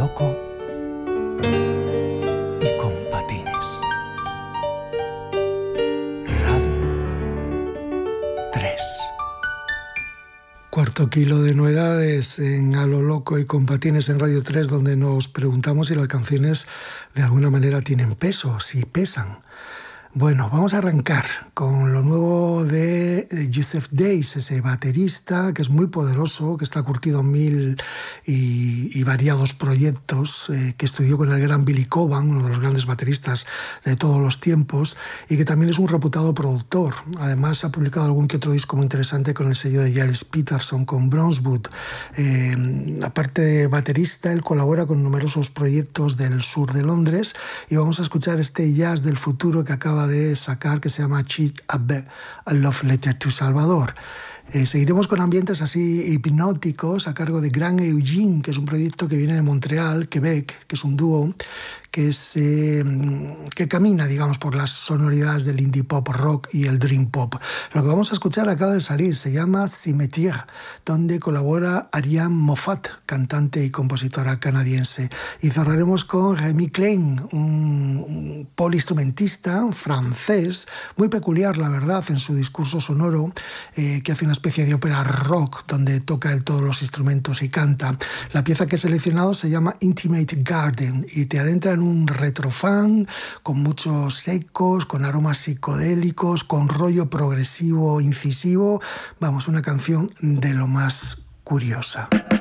loco y con patines. Radio 3. Cuarto kilo de novedades en A lo loco y con patines en Radio 3, donde nos preguntamos si las canciones de alguna manera tienen peso, si pesan. Bueno, vamos a arrancar con lo nuevo de Joseph Days, ese baterista que es muy poderoso, que está curtido en mil y variados proyectos, que estudió con el gran Billy Cobham, uno de los grandes bateristas de todos los tiempos, y que también es un reputado productor. Además, ha publicado algún que otro disco muy interesante con el sello de Giles Peterson, con Brownswood. Aparte de baterista, él colabora con numerosos proyectos del sur de Londres, y vamos a escuchar este jazz del futuro que acaba de sacar, que se llama Cheat a Love Letter to Salvador. Seguiremos con ambientes así hipnóticos a cargo de Grand Eugene, que es un proyecto que viene de Montreal, Quebec, que es un dúo que camina, digamos, por las sonoridades del indie pop rock y el dream pop. Lo que vamos a escuchar acaba de salir, se llama Cimetière, donde colabora Ariane Moffat, cantante y compositora canadiense. Y cerraremos con Rémi Klein, un poliinstrumentista francés, muy peculiar, la verdad, en su discurso sonoro, que hace una especie de ópera rock, donde toca él todos los instrumentos y canta. La pieza que he seleccionado se llama Intimate Garden y te adentra en un retrofunk con muchos ecos, con aromas psicodélicos, con rollo progresivo incisivo. Vamos, una canción de lo más curiosa.